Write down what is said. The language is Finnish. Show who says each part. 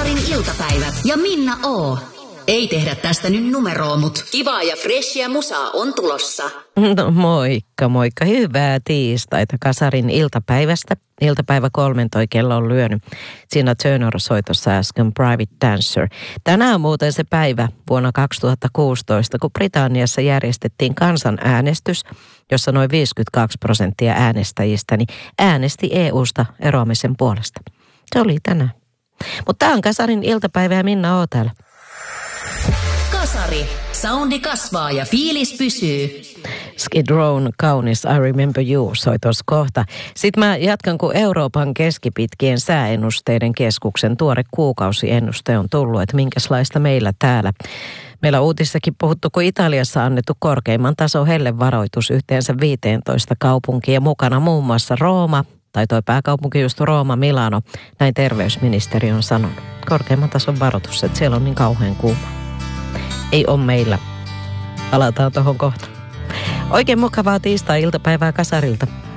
Speaker 1: Kasarin iltapäivä ja Minna O. Ei tehdä tästä nyt numeroa, mut kivaa ja freshia musaa on tulossa.
Speaker 2: No moikka. Hyvää tiistaita Kasarin iltapäivästä. Iltapäivä 3 toi kello on lyönyt. Siinä Turner soitossa äsken Private Dancer. Tänään on muuten se päivä vuonna 2016, kun Britanniassa järjestettiin kansanäänestys, jossa noin 52% äänestäjistä äänesti EUsta eroamisen puolesta. Se oli tänään. Mutta tämä on Kasarin iltapäivä ja Minna O täällä.
Speaker 1: Kasari. Soundi kasvaa ja fiilis pysyy.
Speaker 2: Skid Rown kaunis I Remember You soi tuossa kohta. Sitten mä jatkan, kun Euroopan keskipitkien sääennusteiden keskuksen tuore kuukausiennuste on tullut, että minkälaista meillä täällä. Meillä on uutissakin puhuttu, kun Italiassa annettu korkeimman tason hellevaroitus yhteensä 15 kaupunkia ja mukana muun muassa Rooma, tai toi pääkaupunki just Rooma, Milano, näin terveysministeri on sanonut. Korkeimman tason varoitus, että siellä on niin kauhean kuuma. Ei ole meillä. Palataan tuohon kohta. Oikein mukavaa tiistai-iltapäivää Kasarilta.